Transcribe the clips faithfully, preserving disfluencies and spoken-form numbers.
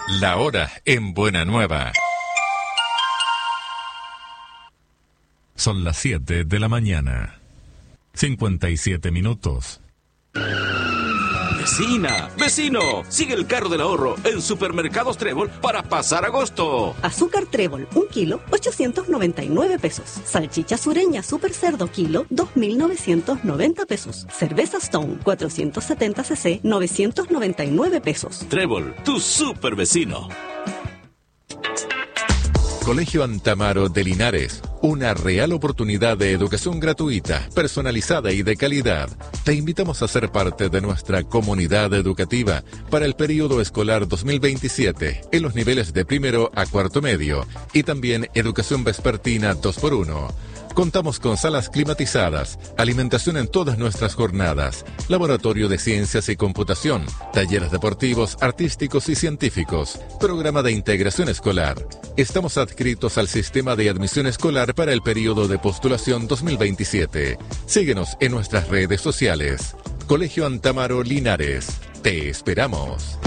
La hora en Buena Nueva. Son las siete de la mañana. cincuenta y siete minutos. Vecina, vecino, sigue el carro del ahorro en Supermercados Trébol para pasar agosto. Azúcar Trébol, un kilo, ochocientos noventa y nueve pesos. Salchicha sureña Super Cerdo kilo, dos mil novecientos noventa pesos. Cerveza Stone, cuatrocientos setenta centilitros, novecientos noventa y nueve pesos. Trébol, tu super vecino. Colegio Antamaro de Linares, una real oportunidad de educación gratuita, personalizada y de calidad. Te invitamos a ser parte de nuestra comunidad educativa para el periodo escolar dos mil veintisiete en los niveles de primero a cuarto medio y también educación vespertina dos por uno. Contamos con salas climatizadas, alimentación en todas nuestras jornadas, laboratorio de ciencias y computación, talleres deportivos, artísticos y científicos, programa de integración escolar. Estamos adscritos al sistema de admisión escolar para el periodo de postulación dos mil veintisiete. Síguenos en nuestras redes sociales. Colegio Antamaro Linares. Te esperamos.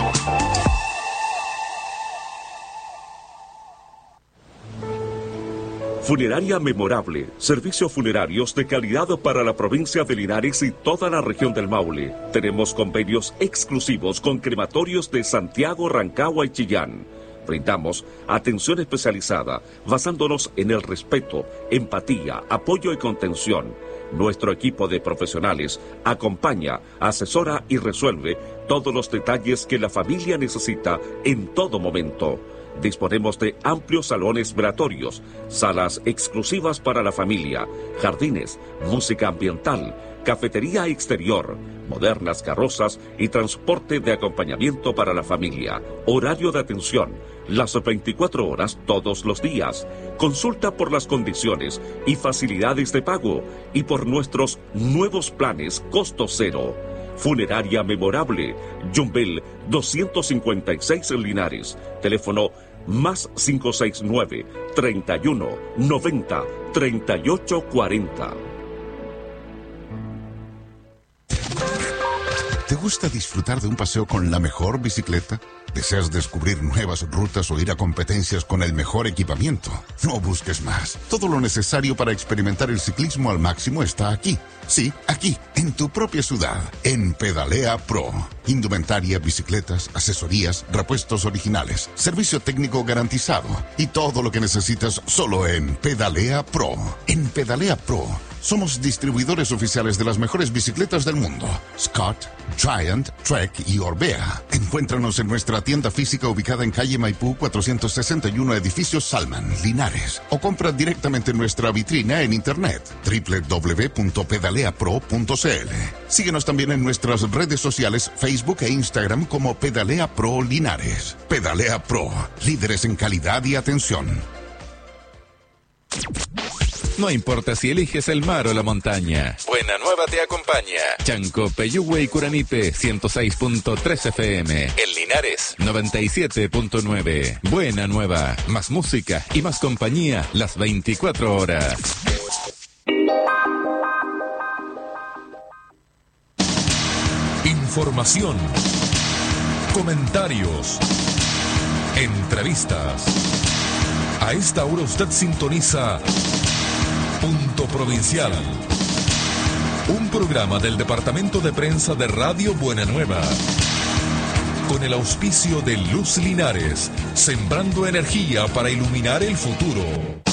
Funeraria Memorable, servicios funerarios de calidad para la provincia de Linares y toda la región del Maule. Tenemos convenios exclusivos con crematorios de Santiago, Rancagua y Chillán. Brindamos atención especializada, basándonos en el respeto, empatía, apoyo y contención. Nuestro equipo de profesionales acompaña, asesora y resuelve todos los detalles que la familia necesita en todo momento. Disponemos de amplios salones velatorios, salas exclusivas para la familia, jardines, música ambiental, cafetería exterior, modernas carrozas y transporte de acompañamiento para la familia. Horario de atención, las veinticuatro horas todos los días. Consulta por las condiciones y facilidades de pago y por nuestros nuevos planes costo cero. Funeraria Memorable, Yumbel doscientos cincuenta y seis en Linares. Teléfono más cinco seis nueve, treinta y uno, noventa, treinta y ocho cuarenta. ¿Te gusta disfrutar de un paseo con la mejor bicicleta? ¿Deseas descubrir nuevas rutas o ir a competencias con el mejor equipamiento? No busques más. Todo lo necesario para experimentar el ciclismo al máximo está aquí. Sí, aquí, en tu propia ciudad, en Pedalea Pro. Indumentaria, bicicletas, asesorías, repuestos originales, servicio técnico garantizado y todo lo que necesitas solo en Pedalea Pro. En Pedalea Pro somos distribuidores oficiales de las mejores bicicletas del mundo: Scott, Giant, Trek y Orbea. Encuéntranos en nuestra tienda física ubicada en calle Maipú cuatrocientos sesenta y uno, edificio Salman, Linares, o compra directamente en nuestra vitrina en internet doble u doble u doble u punto pedalea pro punto c l. Síguenos también en nuestras redes sociales Facebook e Instagram como Pedalea Pro Linares. Pedalea Pro, líderes en calidad y atención. No importa si eliges el mar o la montaña, Buena Nueva te acompaña. Chanco, Peyúgue y Curanipe, ciento seis punto tres F M. En Linares, noventa y siete punto nueve. Buena Nueva, más música y más compañía las veinticuatro horas. Información, comentarios, entrevistas. A esta hora usted sintoniza Punto Provincial, un programa del Departamento de Prensa de Radio Buena Nueva, con el auspicio de Luz Linares, sembrando energía para iluminar el futuro.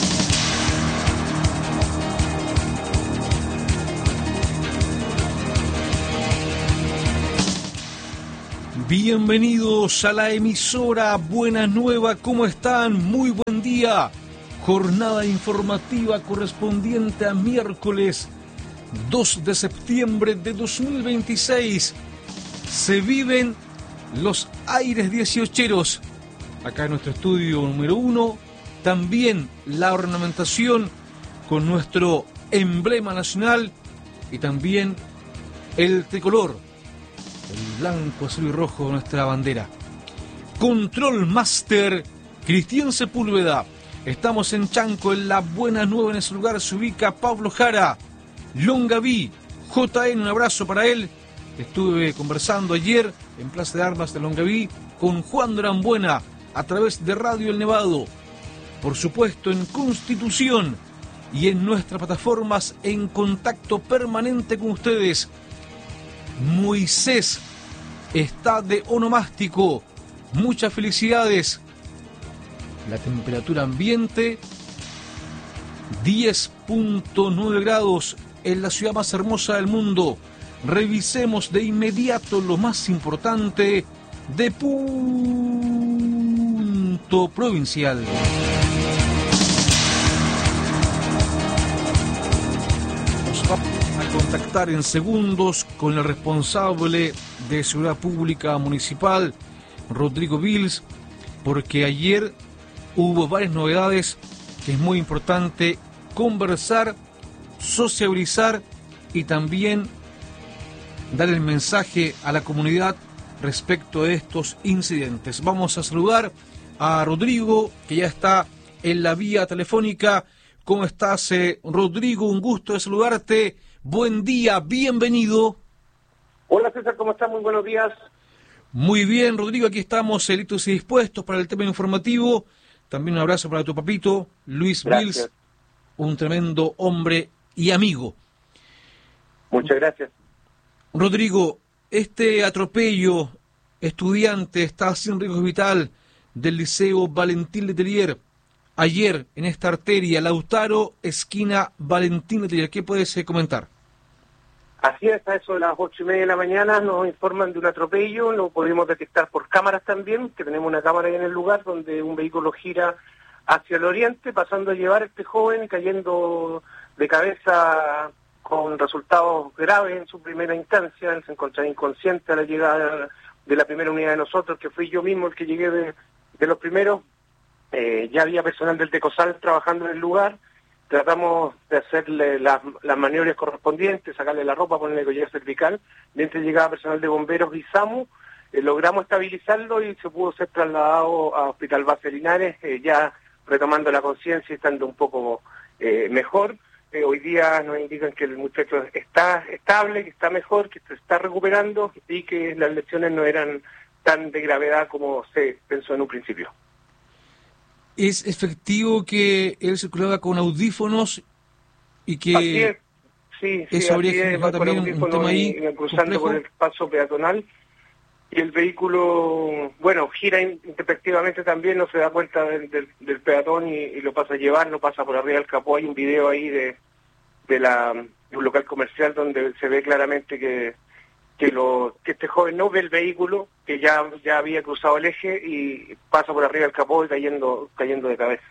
Bienvenidos a la emisora Buena Nueva, ¿cómo están? Muy buen día. Jornada informativa correspondiente a miércoles dos de septiembre de dos mil veintiséis. Se viven los aires dieciocheros. Acá en nuestro estudio número uno, también la ornamentación con nuestro emblema nacional y también el tricolor, el blanco, azul y rojo de nuestra bandera. Control Master, Cristian Sepúlveda. Estamos en Chanco, en la Buena Nueva. En ese lugar se ubica Pablo Jara, Longaví, J N, un abrazo para él. Estuve conversando ayer, en Plaza de Armas de Longaví con Juan Norambuena a través de Radio El Nevado. Por supuesto en Constitución y en nuestras plataformas en contacto permanente con ustedes. Moisés está de onomástico. Muchas felicidades. La temperatura ambiente diez punto nueve grados en la ciudad más hermosa del mundo. Revisemos de inmediato lo más importante de Punto Provincial. Nos vamos a contactar en segundos con el responsable de Seguridad Pública Municipal, Rodrigo Vils, porque ayer hubo varias novedades que es muy importante conversar, sociabilizar y también dar el mensaje a la comunidad respecto de estos incidentes. Vamos a saludar a Rodrigo, que ya está en la vía telefónica. ¿Cómo estás, eh, Rodrigo? Un gusto de saludarte. Buen día, bienvenido. Hola César, ¿cómo estás? Muy buenos días. Muy bien, Rodrigo, aquí estamos listos y dispuestos para el tema informativo. También un abrazo para tu papito, Luis Vils, un tremendo hombre y amigo. Muchas gracias. Rodrigo, este atropello estudiante está sin riesgo vital del Liceo Valentín Letelier. Ayer, en esta arteria, Lautaro, esquina Valentín Letelier. ¿Qué puedes eh, comentar? Así es, a eso de las ocho y media de la mañana nos informan de un atropello, lo podemos detectar por cámaras también, que tenemos una cámara ahí en el lugar donde un vehículo gira hacia el oriente, pasando a llevar a este joven, cayendo de cabeza con resultados graves en su primera instancia. Él se encontraba inconsciente a la llegada de la primera unidad de nosotros, que fui yo mismo el que llegué de, de los primeros. Eh, ya había personal del Tecosal trabajando en el lugar. Tratamos de hacerle las, las maniobras correspondientes, sacarle la ropa, ponerle collar cervical. Mientras llegaba personal de bomberos y SAMU, eh, logramos estabilizarlo y se pudo ser trasladado a Hospital Base Linares, eh, ya retomando la conciencia y estando un poco eh, mejor. Eh, hoy día nos indican que el muchacho está estable, que está mejor, que se está recuperando y que las lesiones no eran tan de gravedad como se pensó en un principio. ¿Es efectivo que él circulaba con audífonos y que así es. Sí, sí, eso habría generado también un tema ahí y, y cruzando complejo por el paso peatonal? Y el vehículo, bueno, gira intempestivamente también, no se da cuenta del, del, del peatón y, y lo pasa a llevar, no pasa por arriba del capó. Hay un video ahí de, de, la, de un local comercial donde se ve claramente que que, lo, que este joven no ve el vehículo, que ya, ya había cruzado el eje y pasa por arriba del capó y cayendo, cayendo de cabeza.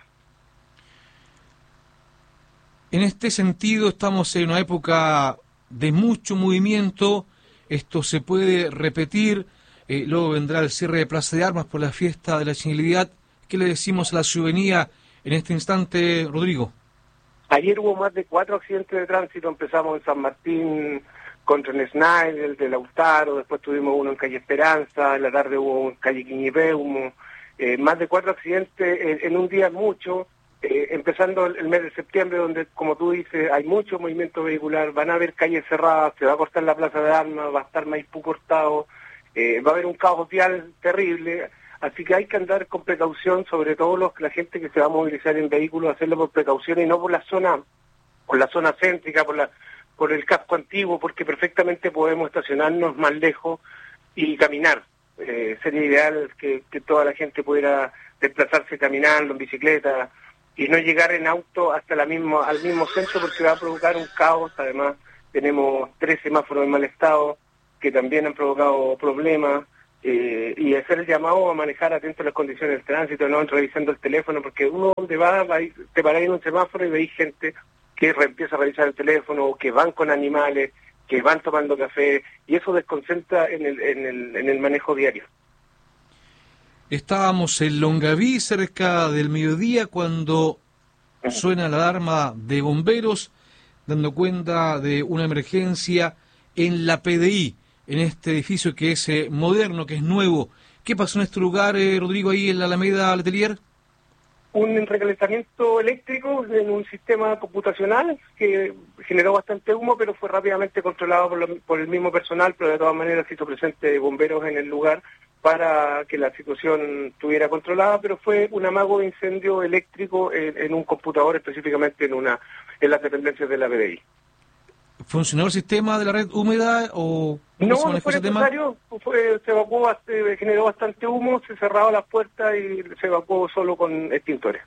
En este sentido estamos en una época de mucho movimiento, esto se puede repetir, eh, luego vendrá el cierre de Plaza de Armas por la fiesta de la señalidad. ¿Qué le decimos a la ciudadanía en este instante, Rodrigo? Ayer hubo más de cuatro accidentes de tránsito, empezamos en San Martín contra el Snyder, el de Lautaro, después tuvimos uno en Calle Esperanza, en la tarde hubo uno en Calle Quiñipeumo, eh, más de cuatro accidentes en, en un día mucho, eh, empezando el, el mes de septiembre, donde, como tú dices, hay mucho movimiento vehicular, van a haber calles cerradas, se va a cortar la Plaza de Armas, va a estar Maipú cortado, eh, va a haber un caos vial terrible, así que hay que andar con precaución, sobre todo los, la gente que se va a movilizar en vehículos, hacerlo por precaución y no por la zona, por la zona céntrica, por la por el casco antiguo, porque perfectamente podemos estacionarnos más lejos y caminar. Eh, sería ideal que, que toda la gente pudiera desplazarse caminando, en bicicleta, y no llegar en auto hasta la mismo, al mismo centro, porque va a provocar un caos. Además, tenemos tres semáforos en mal estado, que también han provocado problemas, eh, y hacer el llamado a manejar atento a las condiciones del tránsito, no revisando el teléfono, porque uno donde va, va a, te paráis en un semáforo y veis gente que re, empieza a revisar el teléfono, que van con animales, que van tomando café, y eso desconcentra en el, en el, en el manejo diario. Estábamos en Longaví cerca del mediodía cuando suena la alarma de bomberos, dando cuenta de una emergencia en la P D I, en este edificio que es eh, moderno, que es nuevo. ¿Qué pasó en este lugar, eh, Rodrigo, ahí en la Alameda Letelier? un recalentamiento eléctrico en un sistema computacional que generó bastante humo, pero fue rápidamente controlado por, lo, por el mismo personal, pero de todas maneras se hizo presente bomberos en el lugar para que la situación estuviera controlada, pero fue un amago de incendio eléctrico en, en un computador, específicamente en una en las dependencias de la B D I. ¿Funcionó el sistema de la red húmeda o no, se no fue necesario? Fue, se evacuó, se generó bastante humo, se cerraron las puertas y se evacuó solo con extintores.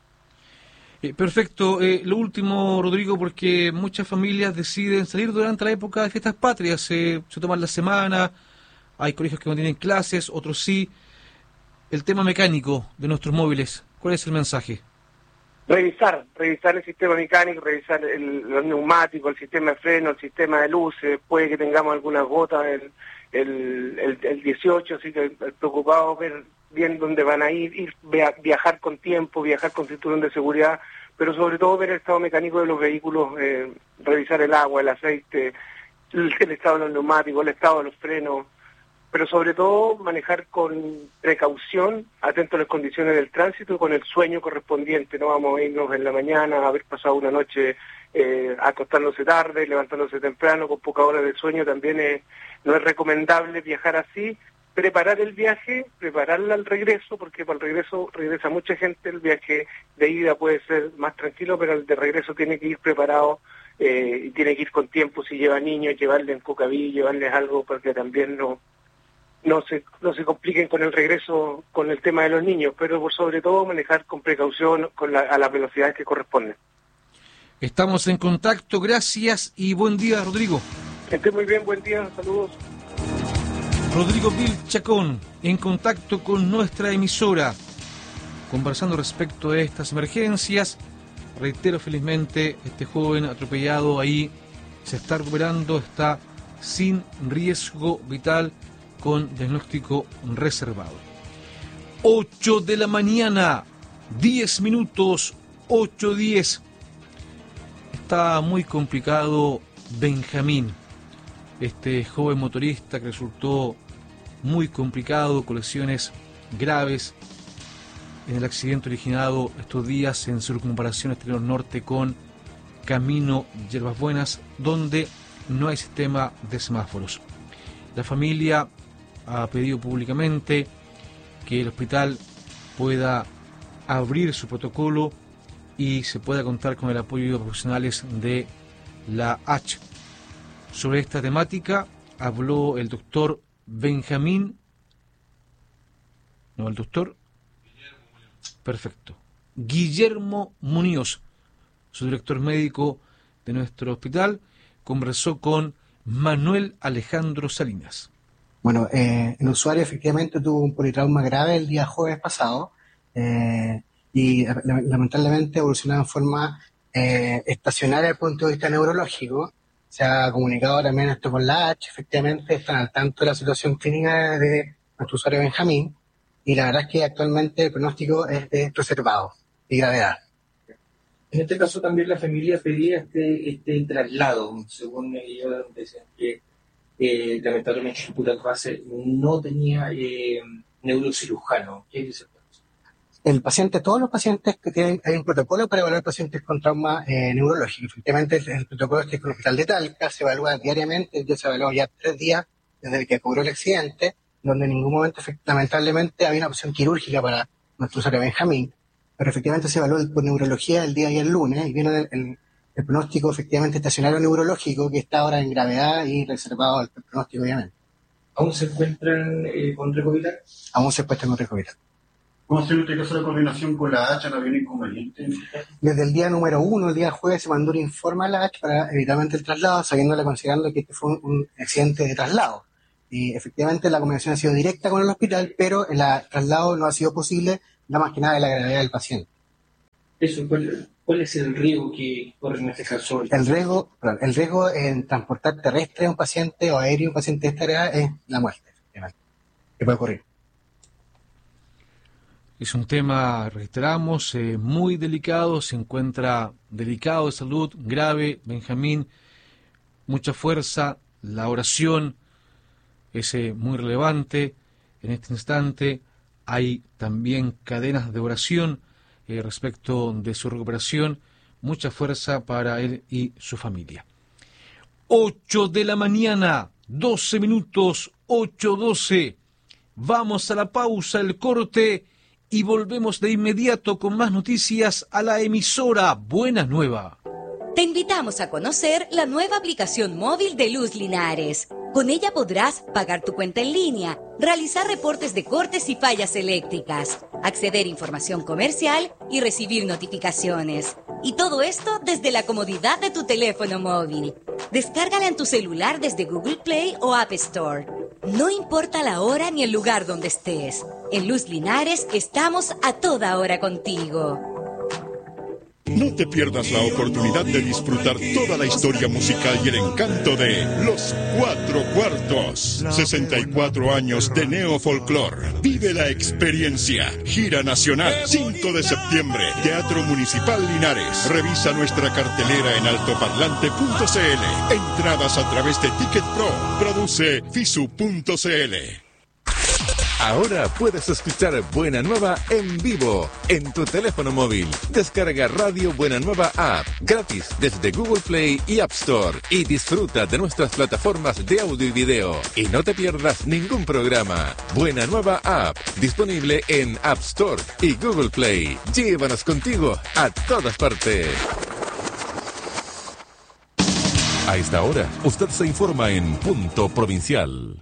Eh, perfecto. Eh, lo último, Rodrigo, porque muchas familias deciden salir durante la época de fiestas patrias, eh, se toman la semana, hay colegios que no tienen clases, otros sí. El tema mecánico de nuestros móviles, ¿cuál es el mensaje? Revisar, revisar el sistema mecánico, revisar el, los neumáticos, el sistema de freno, el sistema de luces, puede que tengamos algunas gotas el, el, el, el dieciocho, así que el, el preocupado ver bien dónde van a ir, ir, viajar con tiempo, viajar con cinturón de seguridad, pero sobre todo ver el estado mecánico de los vehículos, eh, revisar el agua, el aceite, el, el estado de los neumáticos, el estado de los frenos, pero sobre todo manejar con precaución, atento a las condiciones del tránsito y con el sueño correspondiente. No vamos a irnos en la mañana, haber pasado una noche eh, acostándose tarde, levantándose temprano, con pocas horas de sueño. También es, no es recomendable viajar así. Preparar el viaje, prepararla al regreso, porque para el regreso regresa mucha gente. El viaje de ida puede ser más tranquilo, pero el de regreso tiene que ir preparado eh, y tiene que ir con tiempo. Si lleva niños, llevarles en cucaví, llevarles algo para que también no... no se no se compliquen con el regreso, con el tema de los niños, pero por sobre todo manejar con precaución con la, a las velocidades que corresponden. Estamos en contacto, gracias y buen día, Rodrigo. Que esté muy bien, buen día, saludos. Rodrigo Vil Chacón, en contacto con nuestra emisora, conversando respecto de estas emergencias. Reitero, felizmente, este joven atropellado ahí se está recuperando, está sin riesgo vital, con diagnóstico reservado. ocho de la mañana, diez minutos, ocho diez. Está muy complicado Benjamín, este joven motorista que resultó muy complicado, con lesiones graves en el accidente originado estos días en circunvalación exterior norte con Camino Yerbas Buenas, donde no hay sistema de semáforos. La familia ha pedido públicamente que el hospital pueda abrir su protocolo y se pueda contar con el apoyo de profesionales de la H. Sobre esta temática habló el doctor Benjamín, no, el doctor perfecto, Guillermo Muñoz, su director médico de nuestro hospital, conversó con Manuel Alejandro Salinas. Bueno, eh, el usuario efectivamente tuvo un politrauma grave el día jueves pasado eh, y lamentablemente evolucionó en forma eh, estacionaria desde el punto de vista neurológico. Se ha comunicado también esto con la H, efectivamente están al tanto de la situación clínica de nuestro usuario Benjamín y la verdad es que actualmente el pronóstico es de reservado y gravedad. En este caso también la familia pedía este, este traslado, según ellos decían que Eh, lamentablemente el hospital base no tenía eh, neurocirujano. ¿Qué dice? El paciente, todos los pacientes que tienen, hay un protocolo para evaluar pacientes con trauma eh, neurológico. Efectivamente, el, el protocolo este con el hospital de Talca se evalúa diariamente, ya se evaluó ya tres días desde que ocurrió el accidente, donde en ningún momento, lamentablemente, había una opción quirúrgica para nuestro usuario Benjamín, pero efectivamente se evaluó por neurología el día y el lunes, y viene el, el el pronóstico efectivamente estacionario neurológico que está ahora en gravedad y reservado al pronóstico, obviamente. ¿Aún se encuentran eh, con Recovital? Aún se encuentran con Recovital. ¿Cómo ha sido este caso de coordinación con la H? ¿No había inconveniente? Desde el día número uno, el día jueves, se mandó un informe a la H para evitar el traslado, sabiéndole, considerando que este fue un, un accidente de traslado. Y efectivamente la comunicación ha sido directa con el hospital, pero el traslado no ha sido posible, nada más que nada de la gravedad del paciente. Eso, ¿cuál, ¿Cuál es el riesgo que corre en este caso? El riesgo, perdón, el riesgo en transportar terrestre a un paciente o aéreo a un paciente de esta área es la muerte, que puede ocurrir. Es un tema, reiteramos, eh, muy delicado, se encuentra delicado de salud, grave. Benjamín, mucha fuerza, la oración es eh, muy relevante en este instante. Hay también cadenas de oración eh, respecto de su recuperación. Mucha fuerza para él y su familia. ocho de la mañana, doce minutos, ocho doce. Vamos a la pausa, el corte, y volvemos de inmediato con más noticias a la emisora Buena Nueva. Te invitamos a conocer la nueva aplicación móvil de Luz Linares. Con ella podrás pagar tu cuenta en línea, realizar reportes de cortes y fallas eléctricas, acceder a información comercial y recibir notificaciones. Y todo esto desde la comodidad de tu teléfono móvil. Descárgala en tu celular desde Google Play o App Store. No importa la hora ni el lugar donde estés. En Luz Linares estamos a toda hora contigo. No te pierdas la oportunidad de disfrutar toda la historia musical y el encanto de Los Cuatro Cuartos. sesenta y cuatro años de neofolclor. Vive la experiencia. Gira nacional, cinco de septiembre. Teatro Municipal Linares. Revisa nuestra cartelera en altoparlante punto c l. Entradas a través de Ticket Pro. Produce fisu punto c l. Ahora puedes escuchar Buena Nueva en vivo en tu teléfono móvil. Descarga Radio Buena Nueva App gratis desde Google Play y App Store y disfruta de nuestras plataformas de audio y video. Y no te pierdas ningún programa. Buena Nueva App, disponible en App Store y Google Play. Llévanos contigo a todas partes. A esta hora, usted se informa en Punto Provincial.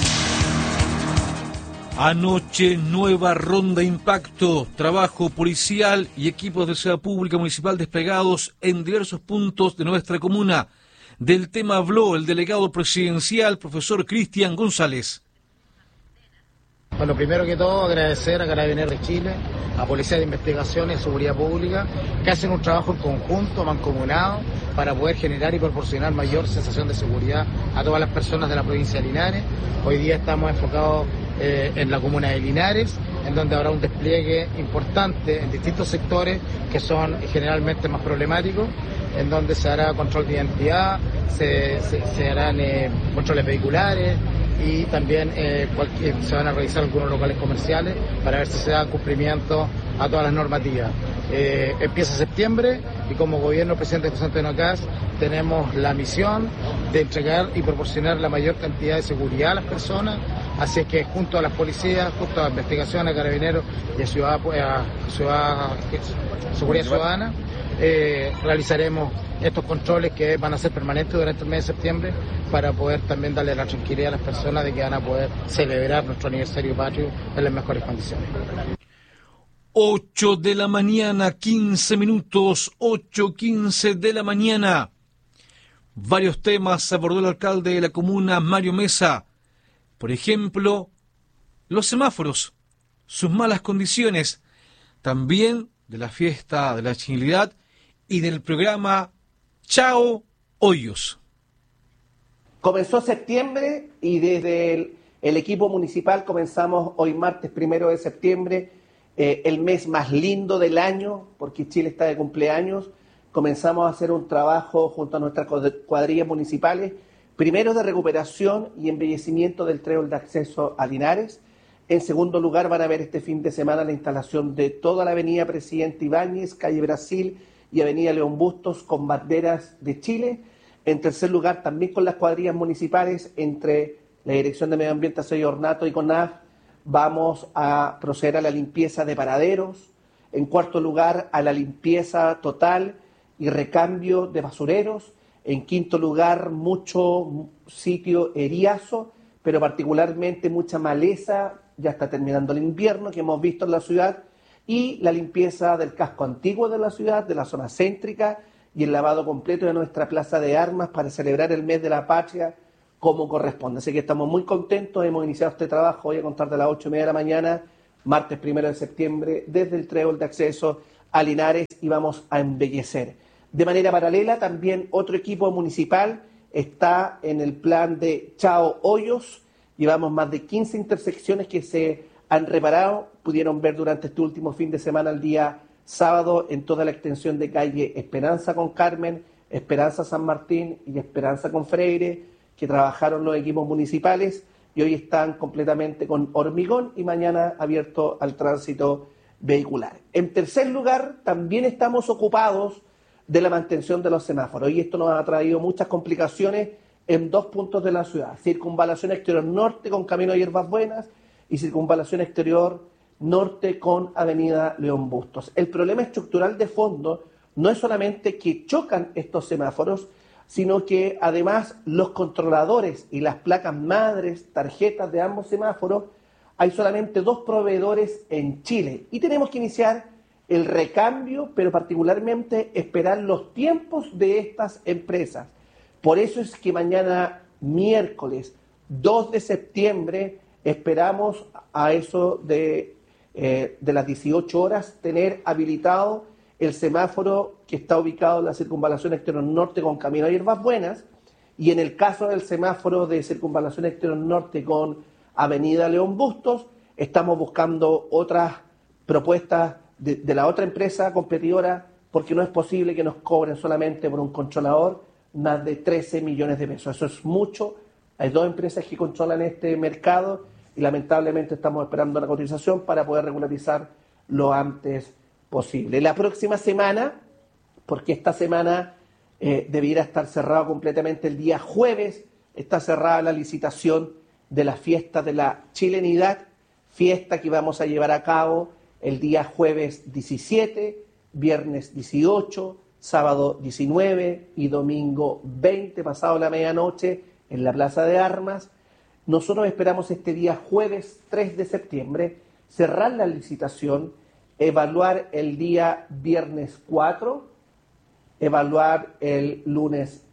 Anoche, nueva ronda impacto, trabajo policial y equipos de seguridad pública municipal desplegados en diversos puntos de nuestra comuna. Del tema habló el delegado presidencial, profesor Cristian González. Bueno, primero que todo, agradecer a Carabineros de Chile, a Policía de Investigación y Seguridad Pública, que hacen un trabajo en conjunto, mancomunado, para poder generar y proporcionar mayor sensación de seguridad a todas las personas de la provincia de Linares. Hoy día estamos enfocados eh, en la comuna de Linares, en donde habrá un despliegue importante en distintos sectores que son generalmente más problemáticos, en donde se hará control de identidad, se, se, se harán eh, controles vehiculares, y también eh, cualquier, se van a revisar algunos locales comerciales para ver si se da cumplimiento a todas las normativas. Eh, empieza septiembre y como gobierno, presidente José Antonio Kast, tenemos la misión de entregar y proporcionar la mayor cantidad de seguridad a las personas, así que junto a las policías, junto a la investigación, a Carabineros y a Ciudad, a Ciudad Seguridad Ciudadana, eh, realizaremos estos controles que van a ser permanentes durante el mes de septiembre para poder también darle la tranquilidad a las personas de que van a poder celebrar nuestro aniversario patrio en las mejores condiciones. ocho de la mañana, quince minutos, ocho quince de la mañana. Varios temas abordó el alcalde de la comuna, Mario Mesa. Por ejemplo, los semáforos, sus malas condiciones, también de la fiesta de la Trinidad y del programa Chao Hoyos. Comenzó septiembre y desde el, el equipo municipal comenzamos hoy martes primero de septiembre, eh, el mes más lindo del año, porque Chile está de cumpleaños. Comenzamos a hacer un trabajo junto a nuestras cuadrillas municipales, primero de recuperación y embellecimiento del trébol de acceso a Linares. En segundo lugar, van a ver este fin de semana la instalación de toda la avenida Presidente Ibáñez, calle Brasil y avenida León Bustos con banderas de Chile. En tercer lugar, también con las cuadrillas municipales, entre la Dirección de Medio Ambiente, Aseo y Ornato y CONAF, vamos a proceder a la limpieza de paraderos. En cuarto lugar, a la limpieza total y recambio de basureros. En quinto lugar, mucho sitio eriazo, pero particularmente mucha maleza, ya está terminando el invierno, que hemos visto en la ciudad, y la limpieza del casco antiguo de la ciudad, de la zona céntrica, y el lavado completo de nuestra plaza de armas para celebrar el mes de la patria como corresponde. Así que estamos muy contentos, hemos iniciado este trabajo hoy a contar de las ocho y media de la mañana, martes primero de septiembre, desde el trébol de acceso a Linares, y vamos a embellecer. De manera paralela, también otro equipo municipal está en el plan de Chao Hoyos. Llevamos más de quince intersecciones que se han reparado. Pudieron ver durante este último fin de semana, el día sábado, en toda la extensión de calle Esperanza con Carmen, Esperanza San Martín y Esperanza con Freire, que trabajaron los equipos municipales y hoy están completamente con hormigón y mañana abierto al tránsito vehicular. En tercer lugar, también estamos ocupados de la mantención de los semáforos y esto nos ha traído muchas complicaciones en dos puntos de la ciudad: circunvalación exterior norte con Camino Hierbas Buenas y circunvalación exterior norte con Avenida León Bustos. El problema estructural de fondo no es solamente que chocan estos semáforos, sino que además los controladores y las placas madres, tarjetas de ambos semáforos, hay solamente dos proveedores en Chile y tenemos que iniciar el recambio, pero particularmente esperar los tiempos de estas empresas. Por eso es que mañana, miércoles dos de septiembre, esperamos a eso de, eh, de las dieciocho horas tener habilitado el semáforo que está ubicado en la circunvalación exterior norte con Camino a Hierbas Buenas, y en el caso del semáforo de circunvalación exterior norte con Avenida León Bustos, estamos buscando otras propuestas de, de la otra empresa competidora, porque no es posible que nos cobren solamente por un controlador más de trece millones de pesos. Eso es mucho. Hay dos empresas que controlan este mercado y lamentablemente estamos esperando la cotización para poder regularizar lo antes posible. La próxima semana, porque esta semana eh, debiera estar cerrado completamente el día jueves, está cerrada la licitación de la fiesta de la chilenidad, fiesta que vamos a llevar a cabo el día jueves diecisiete, viernes dieciocho, sábado diecinueve y domingo veinte, pasado la medianoche, en la Plaza de Armas. Nosotros esperamos este día jueves tres de septiembre cerrar la licitación, evaluar el día viernes cuatro, evaluar el lunes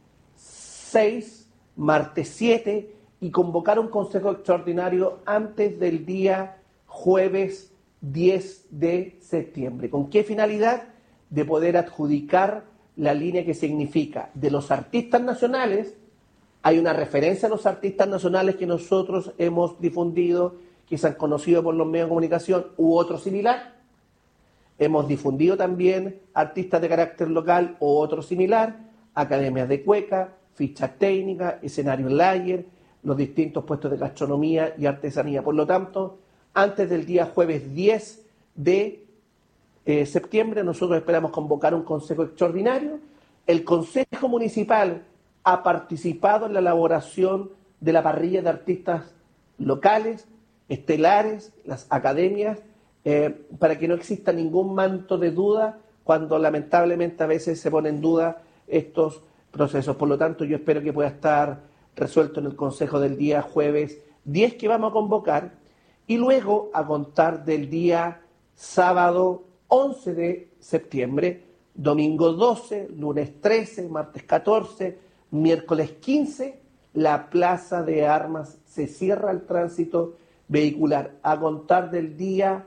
seis, martes siete y convocar un consejo extraordinario antes del día jueves diez de septiembre. ¿Con qué finalidad? De poder adjudicar la línea que significa de los artistas nacionales. Hay una referencia a los artistas nacionales que nosotros hemos difundido, que se han conocido por los medios de comunicación, u otro similar. Hemos difundido también artistas de carácter local o otro similar, academias de cueca, fichas técnicas, escenarios layer, los distintos puestos de gastronomía y artesanía. Por lo tanto, antes del día jueves diez de eh, septiembre, nosotros esperamos convocar un consejo extraordinario. El Consejo Municipal ha participado en la elaboración de la parrilla de artistas locales, estelares, las academias, eh, para que no exista ningún manto de duda cuando lamentablemente a veces se ponen en duda estos procesos. Por lo tanto, yo espero que pueda estar resuelto en el Consejo del día jueves diez que vamos a convocar, y luego a contar del día sábado once de septiembre, domingo doce, lunes trece, martes catorce, miércoles quince, la Plaza de Armas se cierra al tránsito vehicular a contar del día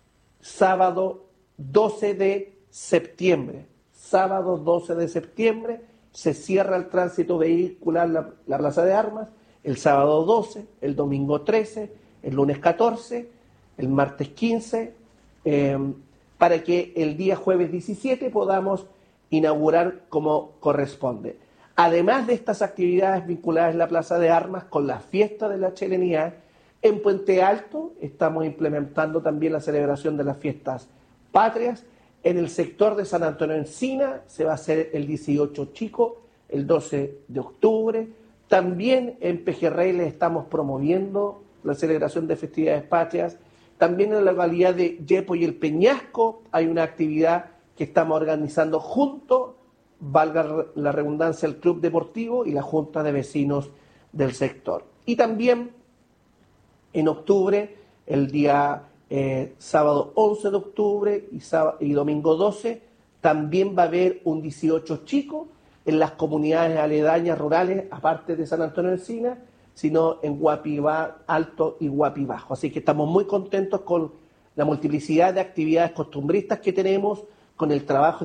sábado doce de septiembre. Sábado doce de septiembre se cierra el tránsito vehicular la, la Plaza de Armas, el sábado doce, el domingo trece, el lunes catorce, el martes quince, eh, para que el día jueves diecisiete podamos inaugurar como corresponde. Además de estas actividades vinculadas en la Plaza de Armas con la fiesta de la chilenidad, en Puente Alto estamos implementando también la celebración de las fiestas patrias. En el sector de San Antonio Encina se va a hacer el dieciocho chico, el doce de octubre. También en Pejerrey le estamos promoviendo la celebración de festividades patrias. También en la localidad de Yepo y el Peñasco hay una actividad que estamos organizando junto, valga la redundancia, el Club Deportivo y la Junta de Vecinos del sector. Y también en octubre, el día eh, sábado once de octubre y, sábado, y domingo doce, también va a haber un dieciocho chico en las comunidades aledañas rurales, aparte de San Antonio Encina, sino en Guapibá Alto y Guapi Bajo. Así que estamos muy contentos con la multiplicidad de actividades costumbristas que tenemos, con el trabajo